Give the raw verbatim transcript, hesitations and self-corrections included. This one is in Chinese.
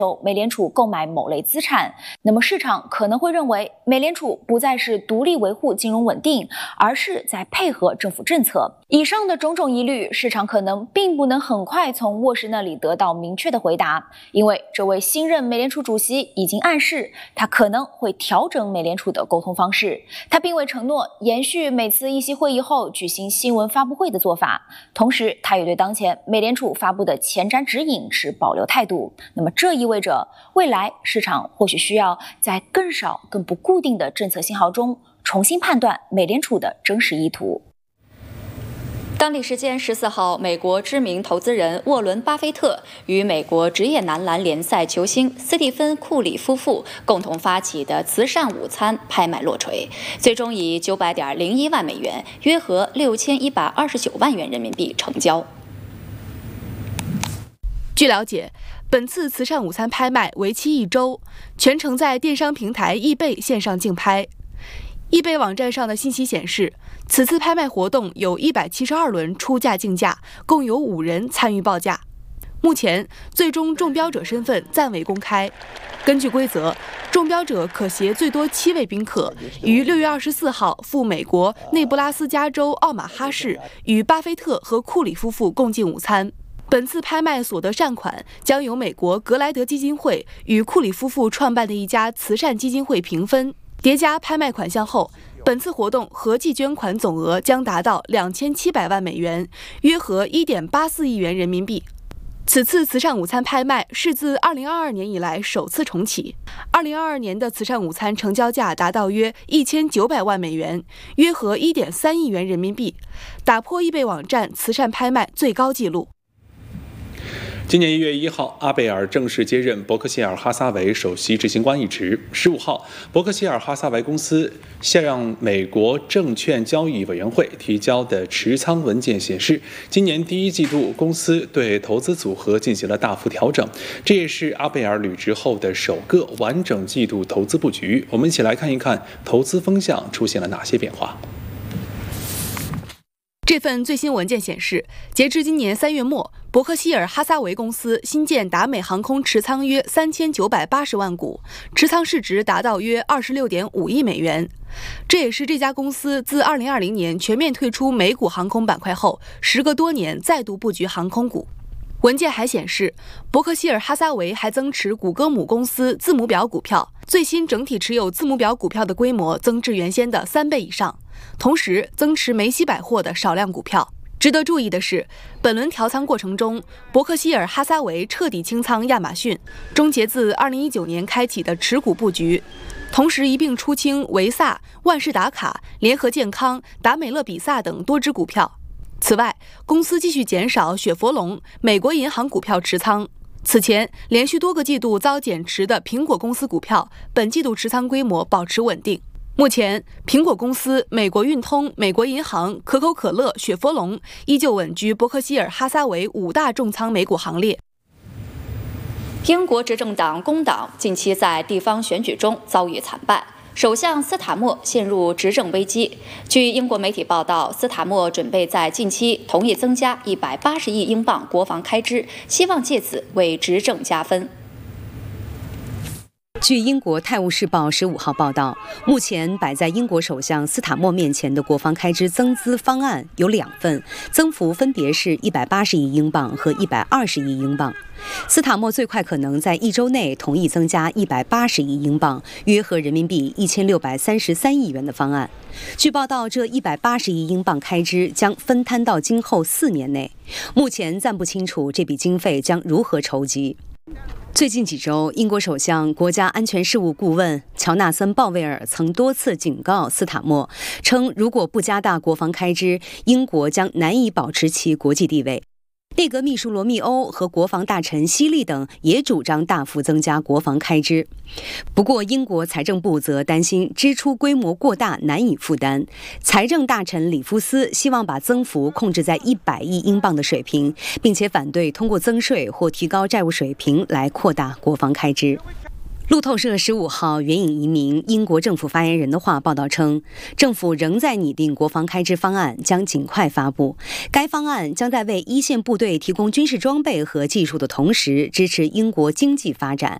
美联储购买某类资产，那么市场可能会认为美联储不再是独立维护金融稳定，而是在配合政府政策。以上的种种疑虑，市场可能并不能很快从沃什那里得到明确的回答，因为这位新任美联储主席已经暗示他可能会调整美联储的沟通方式。他并未承诺延续每次议息会议后举行新闻发布会的做法，同时他也对当前美联储发布的前瞻指引持保留态度。那么这意味意味着未来市场或许需要在更少、更不固定的政策信号中重新判断美联储的真实意图。 当地时间十四号，美国知名投资人沃伦·巴菲特与美国职业男篮联赛球星斯蒂芬·库里夫妇共同发起的慈善午餐拍卖落锤，最终以九百点零一万美元，约合六千一百二十九万元人民币成交。 据了解，本次慈善午餐拍卖为期一周，全程在电商平台易贝线上竞拍。易贝网站上的信息显示，此次拍卖活动有一百七十二轮出价竞价，共有五人参与报价。目前，最终中标者身份暂未公开。根据规则，中标者可携最多七位宾客，于六月二十四号赴美国内布拉斯加州奥马哈市与巴菲特和库里夫妇共进午餐。本次拍卖所得善款将由美国格莱德基金会与库里夫妇创办的一家慈善基金会平分，叠加拍卖款项后，本次活动合计捐款总额将达到两千七百万美元，约合一点八四亿元人民币。此次慈善午餐拍卖是自二零二二年以来首次重启。二零二二年的慈善午餐成交价达到约一千九百万美元，约合一点三亿元人民币，打破易贝网站慈善拍卖最高纪录。 今年一月一号，阿贝尔正式接任伯克希尔哈撒韦首席执行官一职。十五号，伯克希尔哈撒韦公司向美国证券交易委员会提交的持仓文件显示，今年第一季度公司对投资组合进行了大幅调整，这也是阿贝尔履职后的首个完整季度投资布局。我们一起来看一看投资风向出现了哪些变化。 这份最新文件显示，截至今年三月末，伯克希尔哈撒韦公司新建达美航空持仓约三千九百八十万股，持仓市值达到约二十六点五亿美元。这也是这家公司自二零二零年全面退出美股航空板块后，时隔多年再度布局航空股。文件还显示，伯克希尔哈撒韦还增持谷歌母公司字母表股票，最新整体持有字母表股票的规模增至原先的三倍以上，同时增持梅西百货的少量股票。值得注意的是，本轮调仓过程中，伯克希尔哈撒韦彻底清仓亚马逊，终结自二零一九年开启的持股布局，同时一并出清维萨、万事达卡、联合健康、达美乐比萨等多只股票。此外，公司继续减少雪佛龙、美国银行股票持仓。此前连续多个季度遭减持的苹果公司股票，本季度持仓规模保持稳定。目前，苹果公司、美国运通、美国银行、可口可乐、雪佛龙依旧稳居伯克希尔哈撒韦五大重仓美股行列。 英国执政党工党近期在地方选举中遭遇惨败，首相斯塔默陷入执政危机。据英国媒体报道，斯塔默准备在近期同意增加一百八十亿英镑国防开支，希望借此为执政加分。 据英国《泰晤士报》十五号报道，目前摆在英国首相斯塔默面前的国防开支增资方案有两份，增幅分别是一百八十亿英镑和一百二十亿英镑。斯塔默最快可能在一周内同意增加一百八十亿英镑，约合人民币一千六百三十三亿元的方案。据报道，这一百八十亿英镑开支将分摊到今后四年内，目前暂不清楚这笔经费将如何筹集。最近几周，英国首相、国家安全事务顾问乔纳森·鲍威尔曾多次警告斯塔默，称如果不加大国防开支，英国将难以保持其国际地位。内阁秘书罗密欧和国防大臣希利等也主张大幅增加国防开支。不过，英国财政部则担心支出规模过大，难以负担。财政大臣里夫斯希望把增幅控制在一百亿英镑的水平，并且反对通过增税或提高债务水平来扩大国防开支。 路透社十五号援引一名英国政府发言人的话报道称，政府仍在拟定国防开支方案，将尽快发布。该方案将在为一线部队提供军事装备和技术的同时，支持英国经济发展。